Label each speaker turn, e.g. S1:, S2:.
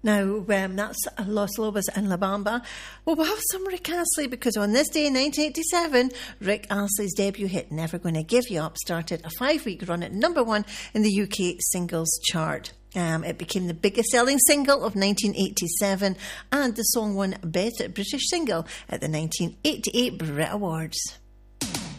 S1: Now, that's Los Lobos and La Bamba. Well, we'll have some Rick Astley, because on this day in 1987, Rick Astley's debut hit, Never Gonna Give You Up, started a 5-week run at number 1 in the UK singles chart. It became the biggest selling single of 1987, and the song won Best British Single at the 1988 Brit Awards.